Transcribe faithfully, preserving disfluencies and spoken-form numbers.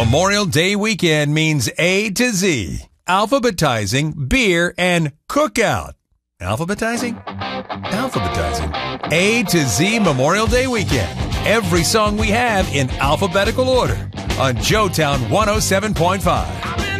Memorial Day weekend means A to Z. Alphabetizing, beer, and cookout. Alphabetizing? Alphabetizing. A to Z Memorial Day weekend. Every song we have in alphabetical order on Joetown one oh seven point five.